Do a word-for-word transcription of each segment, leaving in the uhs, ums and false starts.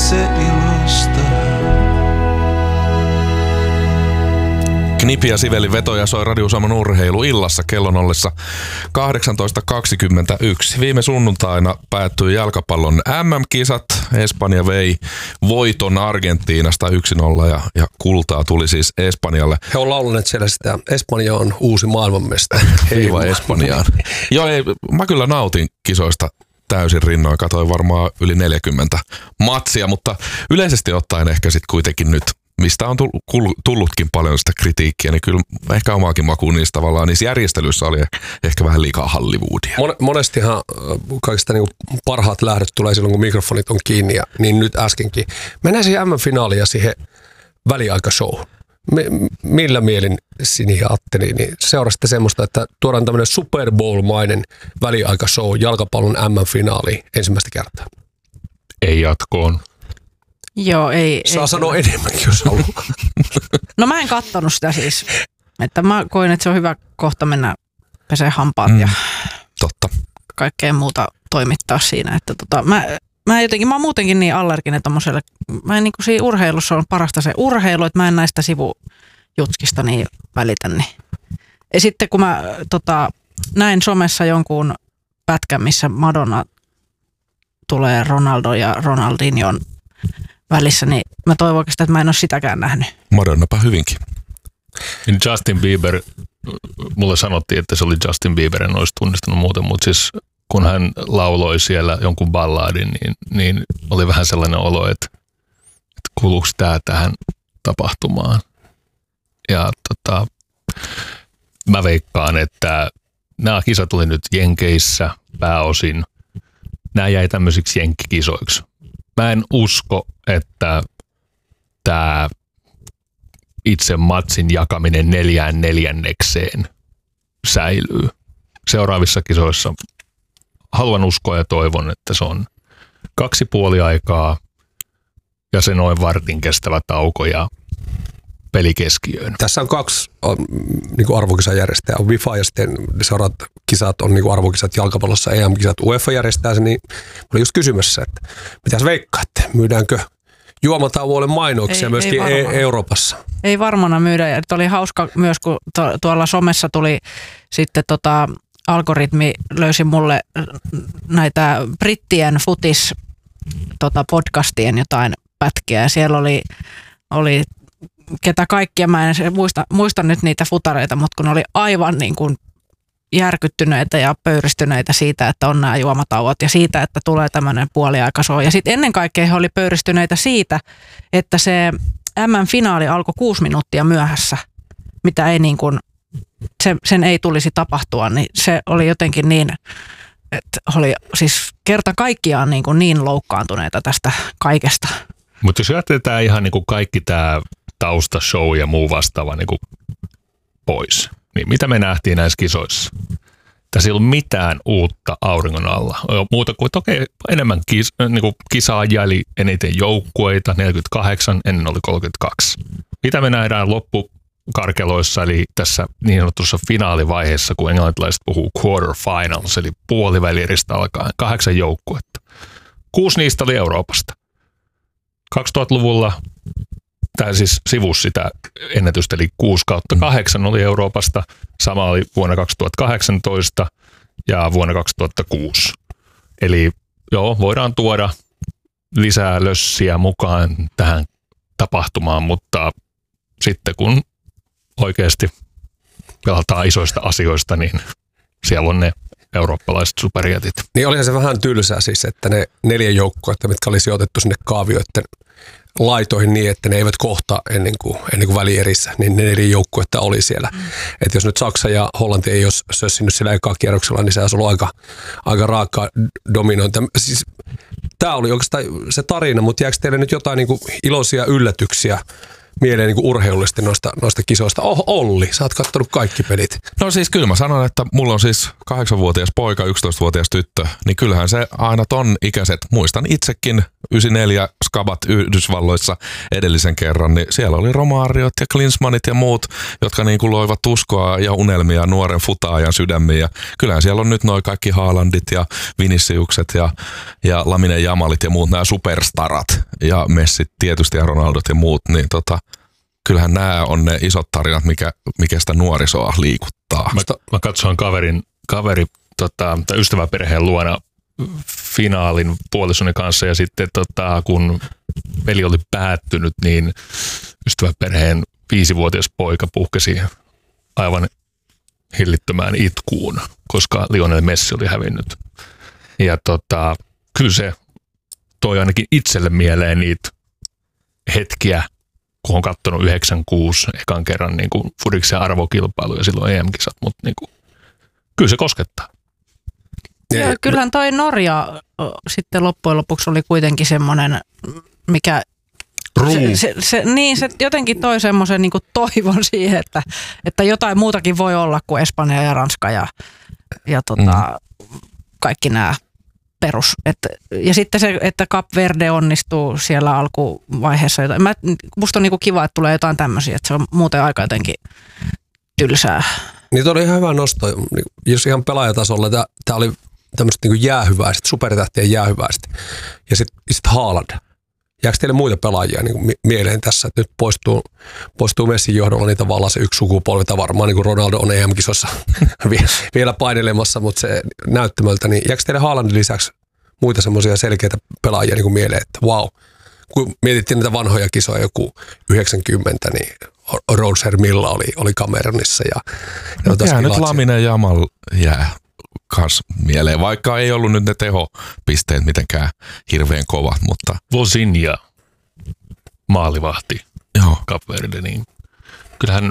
itse ilosta. Knipi ja Sivelin vetoja soi Radio Suomen urheilu illassa kellon ollessa kahdeksantoista kaksikymmentäyksi. Viime sunnuntaina päättyi jalkapallon M M-kisat. Espanja vei voiton Argentiinasta yksi nolla ja, ja kultaa tuli siis Espanjalle. He on laulaneet siellä sitä, Espanja on uusi maailmanmestari. Viiva Espanjaan. Joo, ei, mä kyllä nautin kisoista täysin rinnoin. Katoin varmaan yli neljäkymmentä matsia, mutta yleisesti ottaen ehkä sitten kuitenkin nyt, mistä on tullutkin paljon sitä kritiikkiä, niin kyllä ehkä omaakin makuun niistä tavallaan. Niissä järjestelyissä oli ehkä vähän liikaa Hollywoodia. Monestihan kaikista niinku parhaat lähdöt tulee silloin, kun mikrofonit on kiinni, ja niin nyt äskenkin. Mennään siihen M M-finaaliin ja siihen väliaikashow. Millä mielin Sini ja Atteli, niin seurasitte semmoista, että tuodaan tämmöinen Super Bowl-mainen väliaikashow jalkapallon M M-finaaliin ensimmäistä kertaa? Ei jatkoon. Joo, ei. Saa ei sanoa enemmänkin, jos haluaa. No mä en kattonut sitä siis. Että mä koin, että se on hyvä kohta mennä pesee hampaat mm, ja totta. Kaikkea muuta toimittaa siinä. Että tota, mä, mä jotenkin, mä oon muutenkin niin allerginen tommoselle. Mä en niin kuin siinä urheilussa on parasta se urheilu, että mä en näistä sivujutskista niin välitä. Niin. Ja sitten kun mä tota, näin somessa jonkun pätkän, missä Madonna tulee Ronaldo ja Ronaldinhon välissä, niin mä toivon oikeastaan, että mä en ole sitäkään nähnyt. Madonnapa hyvinkin. Justin Bieber, mulle sanottiin, että se oli Justin Bieber, en olisi tunnistanut muuten, mutta siis kun hän lauloi siellä jonkun balladin, niin, niin oli vähän sellainen olo, että, että kuuluuko tämä tähän tapahtumaan. Ja tota, mä veikkaan, että nämä kisat oli nyt Jenkeissä pääosin. Nämä jäi tämmöisiksi jenkkikisoiksi. Mä en usko, että tämä itse matsin jakaminen neljään neljännekseen säilyy. Seuraavissa kisoissa haluan uskoa ja toivon, että se on kaksi puoli aikaa ja se noin vartin kestävä tauko ja peli keskiöön. Tässä on kaksi on, niin kuin arvokisajärjestäjää. On FIFA ja sitten seuraavat kisat on niin kuin arvokisat jalkapallossa, E M-kisat. UEFA järjestää sen, niin olin just kysymässä, että mitäs veikkaatte? Myydäänkö juomatauolle mainoksia ei, myöskin ei e- Euroopassa? Ei varmana myydä. Ja oli hauska myös, kun to, tuolla somessa tuli sitten tota, algoritmi löysi mulle näitä brittien futis tota, podcastien jotain pätkiä. Ja siellä oli, oli ketä kaikkia, mä en muista, muista nyt niitä futareita, mutta kun oli aivan niin kuin järkyttyneitä ja pöyristyneitä siitä, että on nämä juomatauot ja siitä, että tulee tämmöinen puoliaikashow. Ja sitten ennen kaikkea he oli pöyristyneitä siitä, että se M M-finaali alkoi kuusi minuuttia myöhässä, mitä ei niin kuin, se, sen ei tulisi tapahtua, niin se oli jotenkin niin, että oli siis kerta kaikkiaan niin, kuin niin loukkaantuneita tästä kaikesta. Mutta jos jätetään ihan niin kuin kaikki tämä taustashow ja muu vastaava niin kuin pois, niin mitä me nähtiin näissä kisoissa? Tässä ei ollut mitään uutta auringon alla. Muuta kuin, että okei, enemmän kis, niin kuin kisaajia, eli eniten joukkueita, neljäkymmentäkahdeksan, ennen oli kolmekymmentäkaksi. Mitä me nähdään loppukarkeloissa, eli tässä niin sanotussa finaalivaiheessa, kun englantilaiset puhuu quarterfinals, eli puolivälieristä alkaen, kahdeksan joukkuetta. Kuusi niistä oli Euroopasta. kaksituhattaluvulla tämä siis sivusi sitä ennätystä, eli kuusi kautta kahdeksan oli Euroopasta. Sama oli vuonna kaksituhattakahdeksantoista ja vuonna kaksituhattakuusi. Eli joo, voidaan tuoda lisää lössiä mukaan tähän tapahtumaan, mutta sitten kun oikeasti pelataan isoista asioista, niin siellä on ne eurooppalaiset superjätit. Niin olihan se vähän tylsää siis, että ne neljä joukkuetta, mitkä oli sijoitettu sinne kaavioiden laitoihin niin, että ne eivät kohta ennen kuin, ennen kuin välierissä, niin ne neljä joukkuetta oli siellä. Mm. Että jos nyt Saksa ja Hollanti ei olisi sössinyt sillä ekaa kierroksella, niin se olisi ollut aika, aika raakaa dominointia. Siis, tämä oli oikeastaan se tarina, mutta jääkö teille nyt jotain niin kuin iloisia yllätyksiä mieleen niin kuin urheilullisesti noista, noista kisoista? Oh, Olli, sä oot kattonut kaikki pelit. No siis kyllä mä sanon, että mulla on siis kahdeksanvuotias poika, yksitoistavuotias tyttö, niin kyllähän se aina ton ikäiset, muistan itsekin yhdeksänkymmentäneljä Skabat Yhdysvalloissa edellisen kerran, niin siellä oli Romariot ja Klinsmannit ja muut, jotka niin kuin loivat uskoa ja unelmia nuoren futaajan sydämiin. Ja kyllähän siellä on nyt noin kaikki Haalandit ja Viniciukset ja, ja Lamine Jamalit ja muut nämä superstarat ja Messit tietysti ja Ronaldot ja muut, niin tota, kyllähän nämä on ne isot tarinat, mikä, mikä sitä nuorisoa liikuttaa. Mä, mä katsoin kaverin, kaveri, tota, ystäväperheen luona finaalin puolisoni kanssa ja sitten tota, kun peli oli päättynyt, niin ystäväperheen viisivuotias poika puhkesi aivan hillittömään itkuun, koska Lionel Messi oli hävinnyt. Ja tota, kyllä se toi ainakin itselle mieleen niitä hetkiä, kun on katsonut yhdeksänkymmentäkuusi ekan kerran niin kuin Fudiksen arvokilpailu ja silloin E M-kisat, mutta niin kuin, kyllä se koskettaa. Ja kyllähän toi Norja sitten loppujen lopuksi oli kuitenkin semmoinen, mikä se, se, se, niin se jotenkin toi semmoisen niin kuin toivon siihen, että, että jotain muutakin voi olla kuin Espanja ja Ranska ja, ja tota, mm. kaikki nämä perus. Et, ja sitten se, että Cap Verde onnistuu siellä alkuvaiheessa. Jotain. Mä, musta on niinku kiva, että tulee jotain tämmöisiä, että se on muuten aika jotenkin tylsää. Niin toi oli ihan hyvä nosto. Jos ihan pelaajatasolla, tämä oli tämmöistä niinku jäähyväiset, supertähtien jäähyväiset. Ja sitten sit Haaland. Jääkö teille muita pelaajia niin mieleen tässä, että nyt poistuu, poistuu Messin johdolla niin tavallaan se yksi sukupolvi, tai varmaan niin kuin Ronaldo on E M-kisossa vielä painelemassa, mutta se näyttämöltä, niin jääkö teille Haalandin lisäksi muita semmoisia selkeitä pelaajia niin kuin mieleen, että vau, wow. Kun mietittiin niitä vanhoja kisoja joku yhdeksänkymmentä, niin Roger Milla oli, oli Kamerunissa. Ja, no ja nyt Lamine Jamal jää kans mieleen, vaikka ei ollut nyt ne tehopisteet mitenkään hirveän kovat, mutta... Vozinja, maalivahti, Cap Verde, niin kyllähän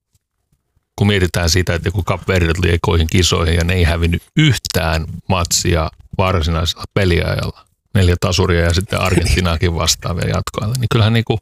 kun mietitään sitä, että kun Cap Verde tuli ekoihin kisoihin ja ne ei hävinnyt yhtään matsia varsinaisella peliajalla, neljä tasuria ja sitten Argentinaakin vastaavia jatkoilla, niin kyllähän niinku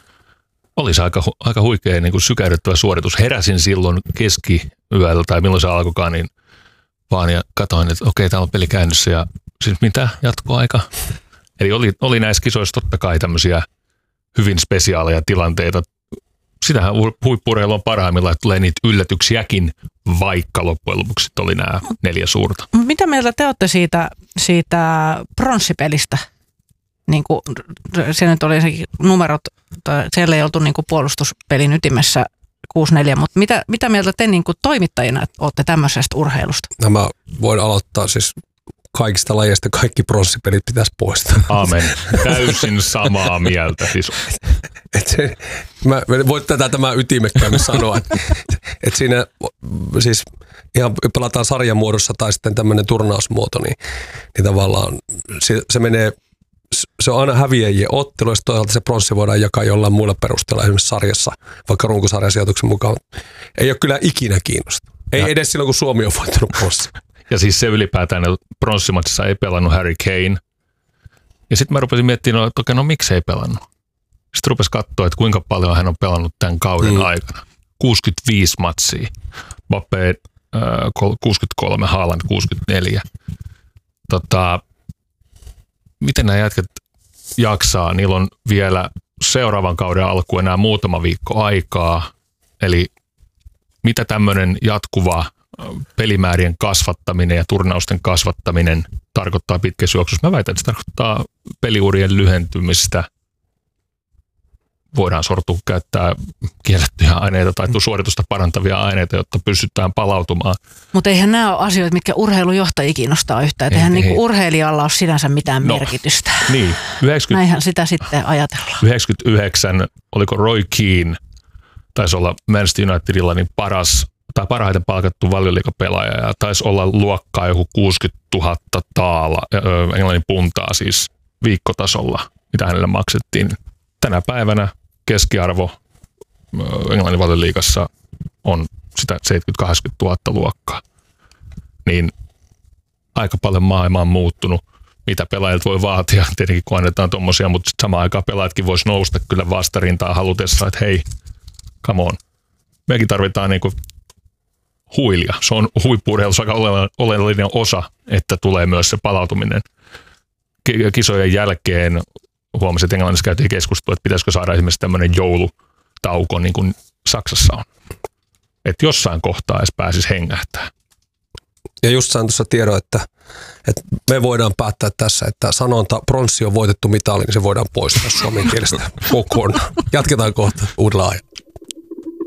olisi aika, aika huikea niinku sykähdyttävä suoritus. Heräsin silloin keskiyöllä tai milloin se alkoikaan, niin vaan ja katsoin, että okei, täällä on peli käynnissä ja siis mitä jatkoaika? Eli oli, oli näissä kisoissa totta kai tämmöisiä hyvin spesiaaleja tilanteita. Sitähän huippu-urheilu on parhaimmillaan, että tulee niitä yllätyksiäkin, vaikka loppujen lopuksi oli nämä neljä suurta. Mitä mieltä te olette siitä, siitä pronssipelistä? Niin kuin, se nyt oli se numerot, siellä ei oltu niin kuin puolustuspelin ytimessä kuusi neljä, mutta mitä, mitä mieltä te niin kuin toimittajina olette tämmöisestä urheilusta? No mä voin aloittaa siis kaikista lajeista kaikki pronssipelit pitäisi poistaa. Aamen. Täysin samaa mieltä. Siis. Et se, mä voin tätä tämä ytimekkäämmin sanoa, että et siinä siis ihan pelataan sarjan muodossa tai sitten tämmöinen turnausmuoto, niin, niin tavallaan se, se menee, se on aina häviäjien ottelu, ja toisaalta se pronssi voidaan jakaa jollain muilla perusteella, esimerkiksi sarjassa, vaikka runkosarjan sijoituksen mukaan. Ei ole kyllä ikinä kiinnosta. Ei ja. Edes silloin, kun Suomi on voittanut pronssi. Ja siis se ylipäätään, että pronssimatsissa ei pelannut Harry Kane. Ja sitten mä rupesin miettimään, että okei, no miksi ei pelannut? Sitten rupesi katsoa, että kuinka paljon hän on pelannut tämän kauden mm. aikana. kuusikymmentäviisi matsia. Mbappé äh, kuusikymmentäkolme, Haaland kuusikymmentäneljä. Tota, miten nämä jätkät jaksaa? Niillä on vielä seuraavan kauden alkuun enää muutama viikko aikaa. Eli mitä tämmöinen jatkuva pelimäärien kasvattaminen ja turnausten kasvattaminen tarkoittaa pitkässä juoksussa? Mä väitän, että se tarkoittaa peliurien lyhentymistä. Voidaan sortua käyttää kiellettyjä aineita tai suoritusta parantavia aineita, jotta pystytään palautumaan. Mutta eihän nämä ole asioita, mitkä urheilujohtajia kiinnostaa yhtään. Eihän ei, niinku urheilijalla ole sinänsä mitään no, merkitystä. Niin. yhdeksänkymmentä, näinhän sitä sitten ajatellaan. yhdeksänkymmentäyhdeksän, oliko Roy Keane, taisi olla Manchester Unitedilla niin paras tai parhaiten palkattu valioliigapelaaja ja taisi olla luokkaa joku kuusikymmentätuhatta taala, englannin puntaa siis viikkotasolla, mitä hänelle maksettiin. Tänä päivänä keskiarvo englannin valioliigassa on sitä seitsemänkymmentä kahdeksankymmentätuhatta luokkaa. Niin aika paljon maailma on muuttunut, mitä pelaajat voi vaatia, tietenkin kun annetaan tommosia, mutta samaan aikaan pelaajatkin vois nousta kyllä vastarintaan halutessa, että hei, come on. Mekin tarvitaan niinku huilia. Se on huippu-urheilussa aika oleellinen osa, että tulee myös se palautuminen kisojen jälkeen huomasin, että Englannissa käytiin keskustelua, että pitäisikö saada esimerkiksi tämmöinen joulutauko niin kuin Saksassa on. Että jossain kohtaa edes pääsisi hengähtää. Ja just sain tuossa tiedon, että, että me voidaan päättää tässä, että sanonta pronssi on voitettu mitali, niin se voidaan poistaa suomen kielestä kokonaan. Jatketaan kohta uudella aiheella.